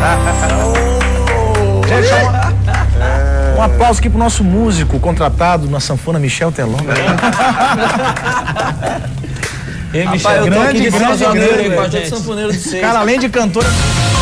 Gente, um aplauso aqui pro nosso músico contratado na sanfona, Michel Teló. Michel, grande sanfoneiro do Seis. Cara, além de cantor...